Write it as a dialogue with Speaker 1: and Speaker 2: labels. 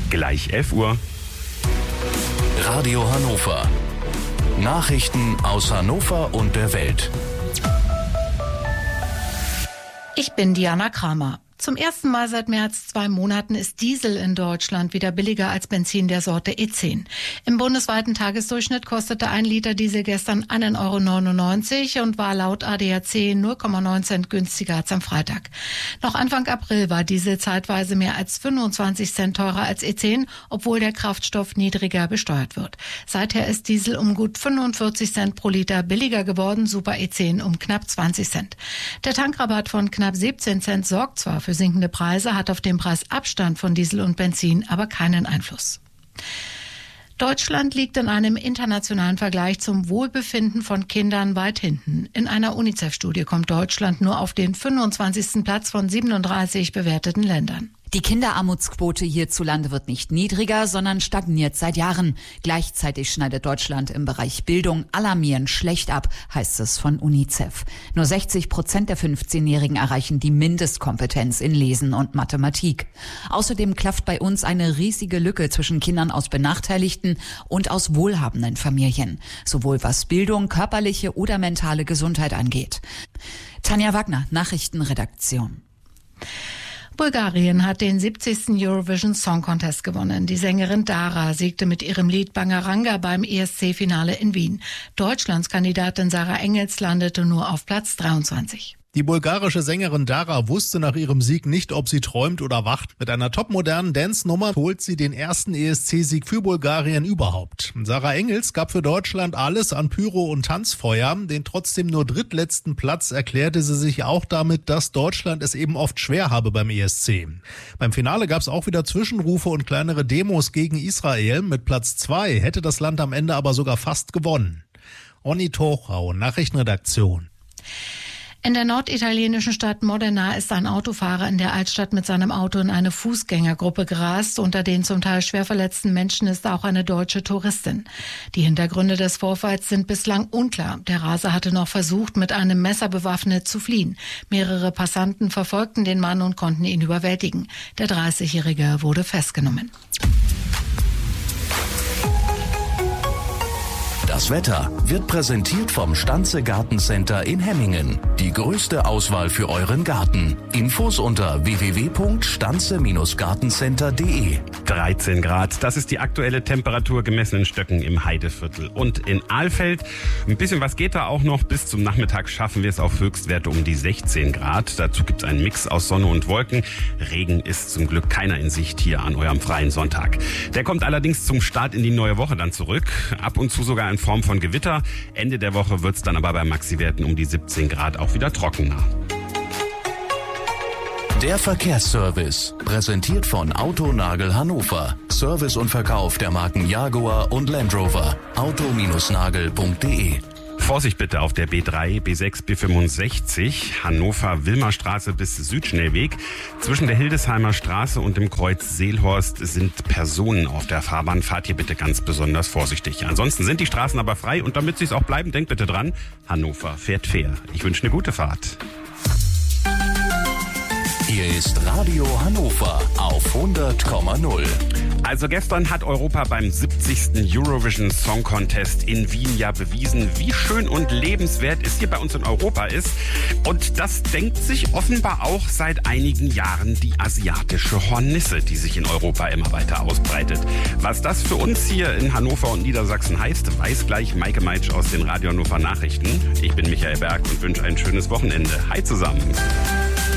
Speaker 1: Gleich 11 Uhr.
Speaker 2: Radio Hannover. Nachrichten aus Hannover und der Welt.
Speaker 3: Ich bin Diana Kramer. Zum ersten Mal seit mehr als 2 Monaten ist Diesel in Deutschland wieder billiger als Benzin der Sorte E10. Im bundesweiten Tagesdurchschnitt kostete 1 Liter Diesel gestern 1,99 € und war laut ADAC 0,9 Cent günstiger als am Freitag. Noch Anfang April war Diesel zeitweise mehr als 25 Cent teurer als E10, obwohl der Kraftstoff niedriger besteuert wird. Seither ist Diesel um gut 45 Cent pro Liter billiger geworden, Super E10 um knapp 20 Cent. Der Tankrabatt von knapp 17 Cent sorgt zwar für sinkende Preise, hat auf den Preisabstand von Diesel und Benzin aber keinen Einfluss. Deutschland liegt in einem internationalen Vergleich zum Wohlbefinden von Kindern weit hinten. In einer UNICEF-Studie kommt Deutschland nur auf den 25. Platz von 37 bewerteten Ländern.
Speaker 4: Die Kinderarmutsquote hierzulande wird nicht niedriger, sondern stagniert seit Jahren. Gleichzeitig schneidet Deutschland im Bereich Bildung alarmierend schlecht ab, heißt es von UNICEF. Nur 60% der 15-Jährigen erreichen die Mindestkompetenz in Lesen und Mathematik. Außerdem klafft bei uns eine riesige Lücke zwischen Kindern aus benachteiligten und aus wohlhabenden Familien, sowohl was Bildung, körperliche oder mentale Gesundheit angeht. Tanja Wagner, Nachrichtenredaktion.
Speaker 3: Bulgarien hat den 70. Eurovision Song Contest gewonnen. Die Sängerin Dara siegte mit ihrem Lied Bangaranga beim ESC-Finale in Wien. Deutschlands Kandidatin Sarah Engels landete nur auf Platz 23.
Speaker 5: Die bulgarische Sängerin Dara wusste nach ihrem Sieg nicht, ob sie träumt oder wacht. Mit einer topmodernen Dance-Nummer holt sie den ersten ESC-Sieg für Bulgarien überhaupt. Sarah Engels gab für Deutschland alles an Pyro und Tanzfeuer. Den trotzdem nur drittletzten Platz erklärte sie sich auch damit, dass Deutschland es eben oft schwer habe beim ESC. Beim Finale gab es auch wieder Zwischenrufe und kleinere Demos gegen Israel. Mit Platz 2 hätte das Land am Ende aber sogar fast gewonnen. Onni Tochau, Nachrichtenredaktion.
Speaker 3: In der norditalienischen Stadt Modena ist ein Autofahrer in der Altstadt mit seinem Auto in eine Fußgängergruppe gerast. Unter den zum Teil schwer verletzten Menschen ist auch eine deutsche Touristin. Die Hintergründe des Vorfalls sind bislang unklar. Der Raser hatte noch versucht, mit einem Messer bewaffnet zu fliehen. Mehrere Passanten verfolgten den Mann und konnten ihn überwältigen. Der 30-Jährige wurde festgenommen.
Speaker 2: Das Wetter wird präsentiert vom Stanze Gartencenter in Hemmingen. Die größte Auswahl für euren Garten. Infos unter www.stanze-gartencenter.de.
Speaker 1: 13 Grad, das ist die aktuelle Temperatur gemessen in Stöcken im Heideviertel und in Alfeld. Ein bisschen was geht da auch noch. Bis zum Nachmittag schaffen wir es auf Höchstwerte um die 16 Grad. Dazu gibt es einen Mix aus Sonne und Wolken. Regen ist zum Glück keiner in Sicht hier an eurem freien Sonntag. Der kommt allerdings zum Start in die neue Woche dann zurück. Ab und zu sogar in Form von Gewitter. Ende der Woche wird es dann aber bei Maxi-Werten um die 17 Grad auch wieder trockener.
Speaker 2: Der Verkehrsservice, präsentiert von Autonagel Hannover. Service und Verkauf der Marken Jaguar und Land Rover. auto-nagel.de.
Speaker 1: Vorsicht bitte auf der B3, B6, B65, Hannover-Wilmerstraße bis Südschnellweg. Zwischen der Hildesheimer Straße und dem Kreuz Seelhorst sind Personen auf der Fahrbahn. Fahrt hier bitte ganz besonders vorsichtig. Ansonsten sind die Straßen aber frei und damit sie es auch bleiben, denkt bitte dran, Hannover fährt fair. Ich wünsche eine gute Fahrt.
Speaker 2: Hier ist Radio Hannover auf 100,0.
Speaker 1: Also gestern hat Europa beim 70. Eurovision Song Contest in Wien ja bewiesen, wie schön und lebenswert es hier bei uns in Europa ist. Und das denkt sich offenbar auch seit einigen Jahren die asiatische Hornisse, die sich in Europa immer weiter ausbreitet. Was das für uns hier in Hannover und Niedersachsen heißt, weiß gleich Maike Meitsch aus den Radio Hannover Nachrichten. Ich bin Michael Berg und wünsche ein schönes Wochenende. Hi zusammen.